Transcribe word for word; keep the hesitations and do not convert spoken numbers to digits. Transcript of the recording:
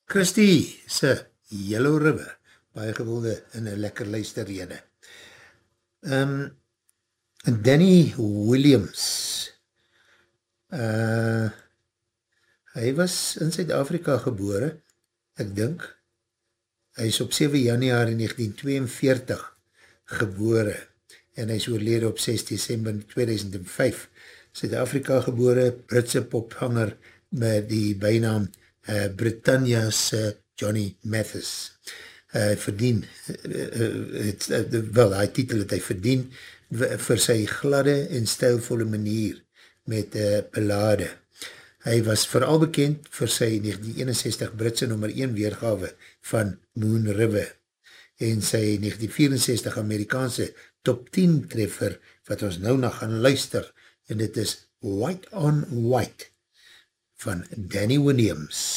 Christie se Yellow River, baie gewilde in een lekker luisterrede. Um, Danny Williams, uh, hy was in Suid-Afrika gebore, ek dink, hy is op sewe Januari negentien tweeënveertig gebore, en hy is oorlede op ses Desember tweeduisend vyf. Suid-Afrika gebore, Britse pophanger met die bijnaam uh, Britannia's uh, Johnny Mathis. Uh, verdien, uh, uh, het, uh, wel, hy titel het hy verdien vir sy gladde en stylvolle manier met uh, ballade. Hy was vooral bekend vir sy negentien eenenzestig Britse nummer een weergawe van Moon River en sy negentien vierenzestig Amerikaanse top tien treffer wat ons nou na gaan luister en dit is White on White van Danny Williams.